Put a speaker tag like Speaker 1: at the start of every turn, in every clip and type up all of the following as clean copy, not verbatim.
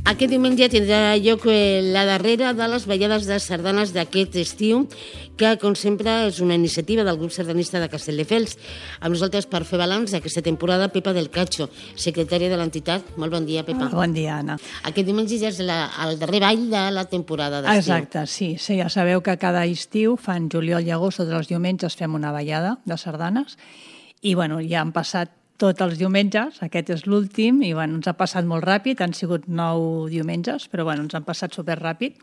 Speaker 1: Aquest diumenge tindrà lloc la darrera de les ballades de sardanes d'aquest estiu, que, com sempre, és una iniciativa del grup sardanista de Castelldefels. Amb nosaltres, per fer balanç d'aquesta temporada, Pepa del Cacho, secretària de l'entitat. Molt bon dia, Pepa.
Speaker 2: Bon dia, Anna.
Speaker 1: Aquest diumenge ja és el darrer ball de la temporada d'estiu.
Speaker 2: Exacte, sí. Ja sabeu que cada estiu, fan juliol i agost, tots els diumenges fem una ballada de sardanes. I, ja han passat tots els diumenges, aquest és l'últim, i ens ha passat molt ràpid, han sigut 9 diumenges, però ens han passat superràpid.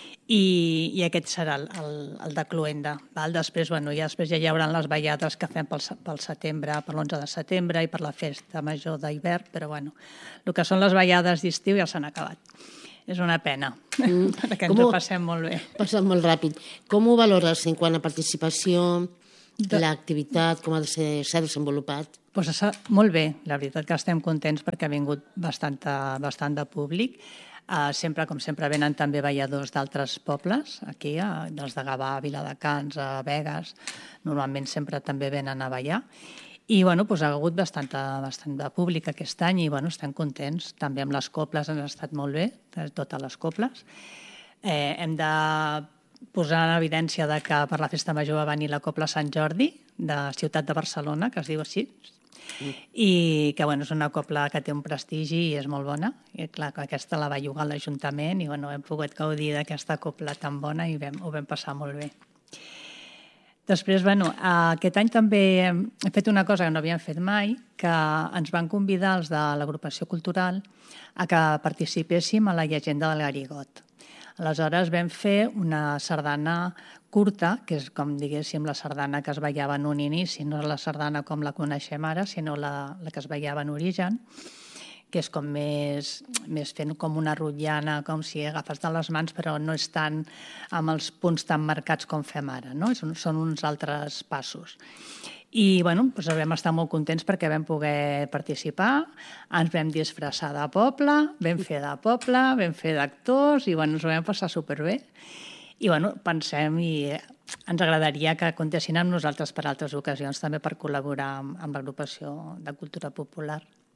Speaker 2: I aquest serà el de Cluenda. Després ja hi haurà les ballades que fem pel setembre, per l'11 de setembre i per la festa major d'hivern, però el que són les ballades d'estiu ja s'han acabat. És una pena, perquè ens ho passem molt bé.
Speaker 1: Passem molt ràpid. Com ho valores en quant a participació, l'activitat, com s'ha desenvolupat?
Speaker 2: Molt bé, la veritat que estem contents perquè ha vingut bastant de públic. Com sempre, venen també balladors d'altres pobles, aquí, dels de Gavà, Viladecans, a Begues. Normalment sempre també venen a ballar. I ha hagut bastant de públic aquest any i estem contents. També amb les coples han estat molt bé, totes les coples. Hem de posar en evidència que per la festa major va venir la Copla Sant Jordi, de Ciutat de Barcelona, que es diu així, i que és una copla que té un prestigi i és molt bona. I clar, aquesta la va llogar l'Ajuntament i hem pogut gaudir d'aquesta copla tan bona i ho vam passar molt bé. Després, aquest any també hem fet una cosa que no havíem fet mai, que ens van convidar els de l'agrupació cultural a que participéssim a la llegenda del Garigot. Aleshores vam fer una sardana curta, que és com diguéssim la sardana que es ballava en un inici, no la sardana com la coneixem ara, sinó la que es ballava en origen, que és com més fent com una rotllana, com si agafes de les mans, però no és tant amb els punts tan marcats com fem ara, no? Són uns altres passos. I vam estar molt contents perquè vam poder participar, ens vam disfressar de poble, vam fer d'actors i ens ho vam passar superbé. I pensem i ens agradaria que comptessin amb nosaltres per altres ocasions, també per col·laborar amb l'agrupació de cultura popular.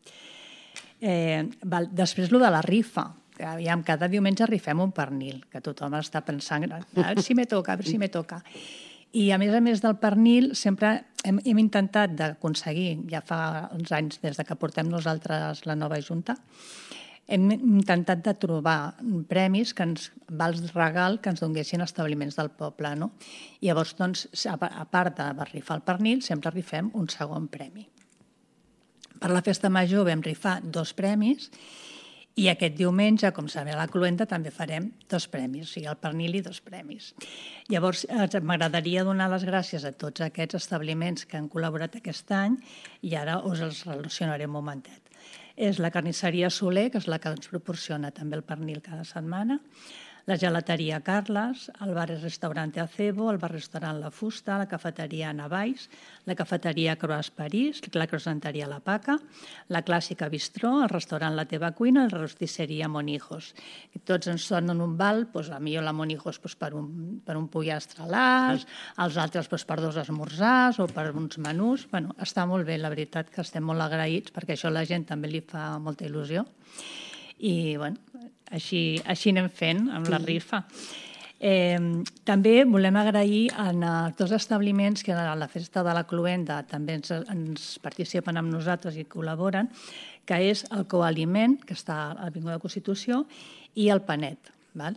Speaker 2: Després, de la rifa. Cada diumenge rifem un pernil, que tothom està pensant, a veure si me toca. I a més del pernil, sempre hem intentat d'aconseguir, ja fa uns anys des que portem nosaltres la nova Junta, hem intentat de trobar premis, vals regal, que ens donguessin establiments del poble. Llavors, a part de rifar el pernil, sempre rifem un segon premi. Per la festa major vam rifar 2 premis i aquest diumenge, com sabeu, a la Cluenda també farem 2 premis, o sigui, el pernil i 2 premis. Llavors, m'agradaria donar les gràcies a tots aquests establiments que han col·laborat aquest any i ara us els relacionaré un momentet. És la carnisseria Soler, que és la que ens proporciona també el pernil cada setmana, la gelateria Carles, el bar i restaurante Acebo, el bar-restaurant La Fusta, la cafeteria Navalls, la cafeteria Croix París, la croissanteria La Paca, la clàssica Bistró, el restaurant La Teva Cuina i la rostisseria Monijos. Tots ens donen un val, a mi la Monijos per un pollastre a l'as, els altres per 2 esmorzars o per uns menús. Està molt bé, la veritat que estem molt agraïts perquè això a la gent també li fa molta il·lusió. I així anem fent amb la rifa. També volem agrair als 2 establiments que a la festa de la Cluenda també ens participen amb nosaltres i col·laboren, que és el Coaliment, que està a l'Avinguda Constitució, i el Panet.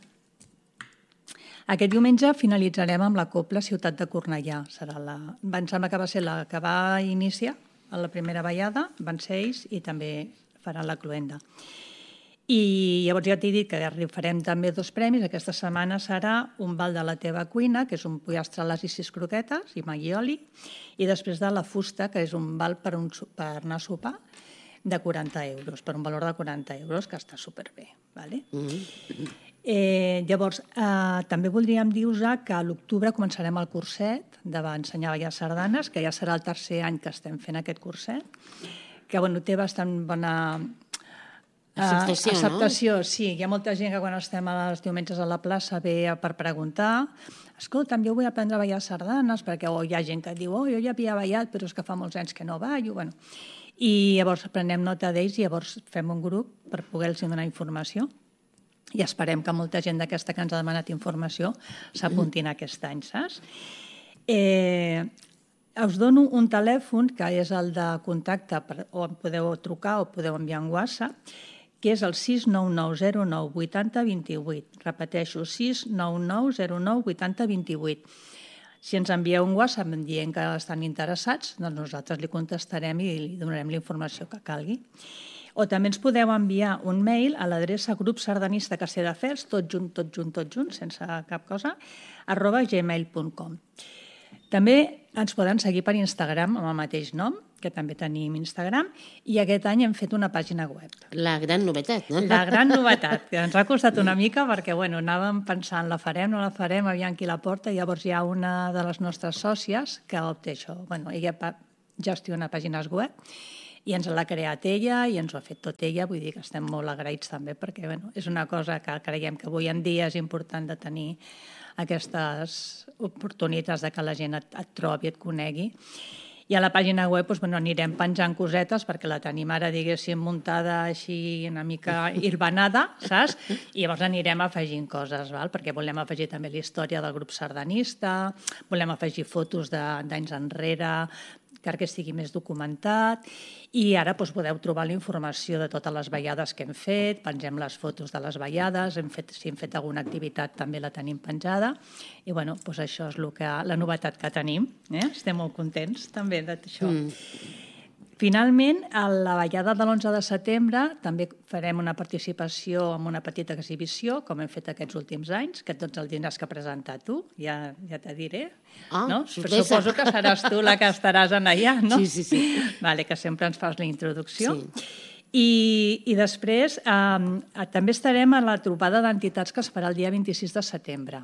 Speaker 2: Aquest diumenge finalitzarem amb la Copla Ciutat de Cornellà. Em sembla que va ser la que va iniciar a la primera ballada, van ser ells i també faran la Cluenda. I llavors ja t'he dit que farem també 2 premis. Aquesta setmana serà un val de La Teva Cuina, que és un pollastre a l'as i 6 croquetes i maggioli, i després de La Fusta, que és un val per anar a sopar de 40 euros, per un valor de 40 euros, que està superbé. Llavors, també voldríem dir-vos que a l'octubre començarem el curset d'ensenyar a ballar sardanes, que ja serà el 3è any que estem fent aquest curset, que té bastant bona acceptació, sí. Hi ha molta gent que quan estem els diumenges a la plaça ve per preguntar escolta'm, jo vull aprendre a ballar sardanes, perquè hi ha gent que diu jo ja havia ballat, però és que fa molts anys que no ballo. I llavors prenem nota d'ells i llavors fem un grup per poder-los donar informació. i esperem que molta gent d'aquesta que ens ha demanat informació s'apuntin aquest any, saps? Us dono un telèfon, que és el de contacte, on podeu trucar o podeu enviar un WhatsApp, que és el 699 09 80 28. Repeteixo, 699 09 80 28. Si ens envieu un WhatsApp dient que estan interessats, doncs nosaltres li contestarem i li donarem la informació que calgui. O també ens podeu enviar un mail a l'adreça grupsardanista-castelldefels, tot junt, sense cap cosa, @gmail.com. També ens poden seguir per Instagram amb el mateix nom, que també tenim Instagram, i aquest any hem fet una pàgina web.
Speaker 1: La gran novetat, no?
Speaker 2: La gran novetat, que ens ha costat una mica perquè anàvem pensant, la farem, no la farem, aviam qui la porta, i llavors hi ha una de les nostres sòcies que opta això. Ella gestiona pàgines web i ens l'ha creat ella i ens ho ha fet tot ella, vull dir que estem molt agraïts també perquè és una cosa que creiem que avui en dia és important de tenir aquestes oportunitats de que la gent et trobi, et conegui. I a la pàgina web anirem penjant cosetes perquè la tenim ara, diguéssim, muntada així una mica irbanada, saps? I llavors anirem afegint coses, perquè volem afegir també la història del grup sardanista, volem afegir fotos d'anys enrere, que estigui més documentat, i ara podeu trobar la informació de totes les ballades que hem fet, pengem les fotos de les ballades, si hem fet alguna activitat també la tenim penjada, i això és la novetat que tenim. Estem molt contents també d'això. Finalment, a la ballada de l'11 de setembre també farem una participació en una petita exhibició, com hem fet aquests últims anys, que tots el tindràs que presentar tu, ja te diré.
Speaker 1: Sorpresa.
Speaker 2: Suposo que seràs tu la que estaràs allà, no?
Speaker 1: Sí.
Speaker 2: Vale, que sempre ens fas la introducció. Sí. I després també estarem a la trobada d'entitats que es farà el dia 26 de setembre.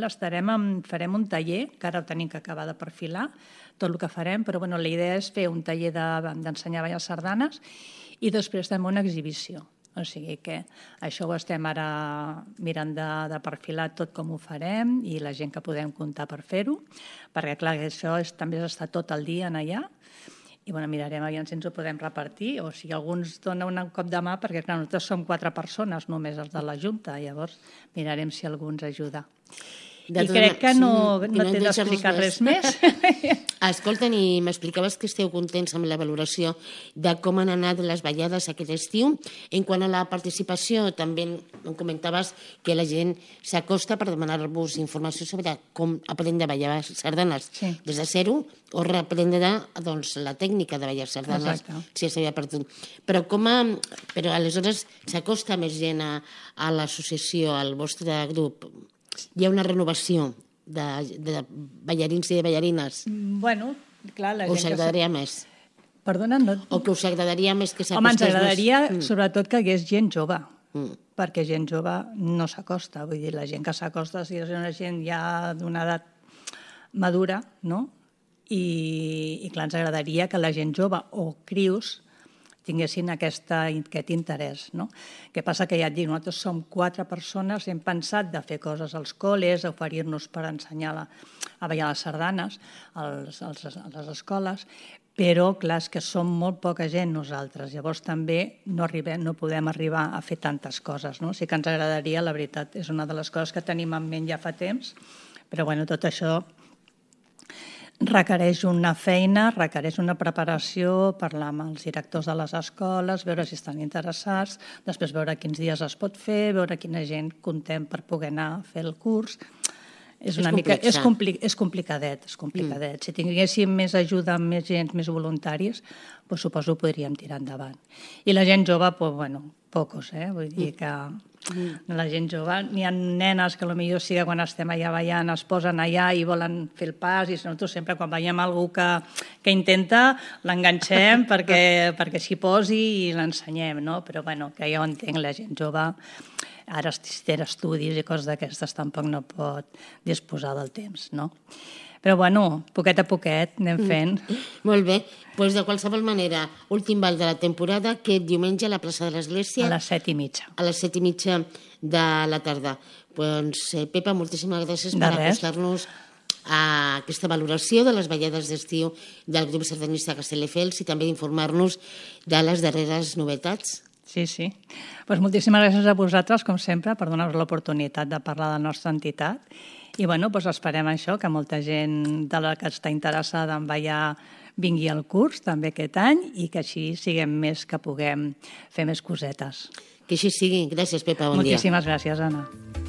Speaker 2: Farem un taller, que ara ho tenim que acabar de perfilar, tot el que farem, però la idea és fer un taller d'ensenyar ballar sardanes i després també una exhibició. O sigui que això ho estem ara mirant de perfilar tot com ho farem i la gent que podem comptar per fer-ho, perquè clar, això també és estar tot el dia allà i mirarem aviam si ens ho podem repartir o si algú ens dona un cop de mà, perquè clar, nosaltres som 4 persones només els de la Junta, llavors mirarem si algú ens ajuda. I crec que no t'he d'explicar res més.
Speaker 1: Escolta, i m'explicaves que esteu contents amb la valoració de com han anat les ballades aquest estiu. En quant a la participació, també em comentaves que la gent s'acosta per demanar-vos informació sobre com aprendre a ballar sardanes des de zero o reprendre la tècnica de ballar sardanes, si s'havia perdut. Però aleshores s'acosta més gent a l'associació, al vostre grup? Hi ha una renovació de ballarins i de ballarines?
Speaker 2: Clar, la gent...
Speaker 1: O us agradaria més?
Speaker 2: Perdona?
Speaker 1: O que us agradaria més que s'acostés...
Speaker 2: Home, ens agradaria sobretot que hi hagués gent jove, perquè gent jove no s'acosta. Vull dir, la gent que s'acosta és una gent ja d'una edat madura, no? I clar, ens agradaria que la gent jove o crios tinguessin aquest interès. Què passa? Que ja et dic, nosaltres som 4 persones, hem pensat de fer coses als col·les, oferir-nos per ensenyar a ballar les sardanes a les escoles, però clar, és que som molt poca gent nosaltres, llavors també no podem arribar a fer tantes coses. Sí que ens agradaria, la veritat, és una de les coses que tenim en ment ja fa temps, però tot això requereix una feina, requereix una preparació, parlar amb els directors de les escoles, veure si estan interessats, després veure quins dies es pot fer, veure quina gent contem per poder anar a fer el curs. És complicadet. Si tinguéssim més ajuda, més gent, més voluntaris, suposo que podríem tirar endavant. I la gent jove, pocos, vull dir que la gent jove, n'hi ha nenes que potser sí que quan estem allà ballant es posen allà i volen fer el pas i nosaltres sempre quan veiem algú que intenta l'enganxem perquè s'hi posi i l'ensenyem, no? Però que jo entenc, la gent jove ara si té estudis i coses d'aquestes tampoc no pot disposar del temps, no? Però poquet a poquet anem fent.
Speaker 1: Molt bé, de qualsevol manera, últim ball de la temporada, aquest diumenge a la plaça de l'Església.
Speaker 2: A les 7:30.
Speaker 1: A les 7:30 de la tarda. Pepa, moltíssimes gràcies per acostar-nos a aquesta valoració de les ballades d'estiu del grup sardanista Castelldefels i també d'informar-nos de les darreres novetats.
Speaker 2: Sí, sí. Doncs moltíssimes gràcies a vosaltres, com sempre, per donar-nos l'oportunitat de parlar de la nostra entitat. I bueno, doncs esperem això, que molta gent de la que està interessada en ballar vingui al curs també aquest any i que així siguem més, que puguem fer més cosetes.
Speaker 1: Que així sigui. Gràcies, Pepa, bon dia.
Speaker 2: Moltíssimes gràcies, Anna.